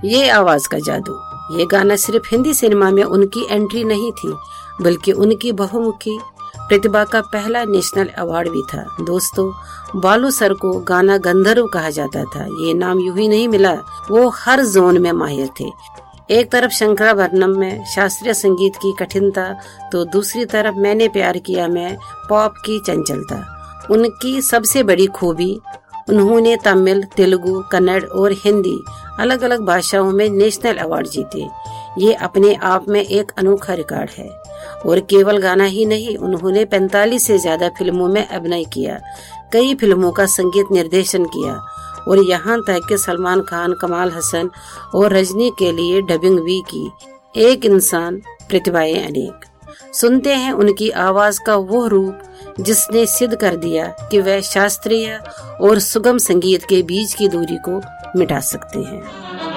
ये आवाज का जादू। ये गाना सिर्फ हिंदी सिनेमा में उनकी एंट्री नहीं थी, बल्कि उनकी बहुमुखी प्रतिभा का पहला नेशनल अवार्ड भी था। दोस्तों, बालू सर को गाना गंधर्व कहा जाता था। ये नाम यूं ही नहीं मिला, वो हर जोन में माहिर थे। एक तरफ शंकराभरणम में शास्त्रीय संगीत की कठिनता, तो दूसरी तरफ मैंने प्यार किया में पॉप की चंचलता। उनकी सबसे बड़ी खूबी, उन्होंने तमिल, तेलुगु, कन्नड़ और हिंदी अलग अलग भाषाओं में नेशनल अवार्ड जीते। ये अपने आप में एक अनोखा रिकॉर्ड है। और केवल गाना ही नहीं, उन्होंने 45 से ज्यादा फिल्मों में अभिनय किया, कई फिल्मों का संगीत निर्देशन किया और यहाँ तक कि सलमान खान, कमाल हसन और रजनी के लिए डबिंग भी की। एक इंसान, प्रतिभाएं अनेक। सुनते हैं उनकी आवाज का वो रूप जिसने सिद्ध कर दिया कि वह शास्त्रीय और सुगम संगीत के बीच की दूरी को मिटा सकते हैं।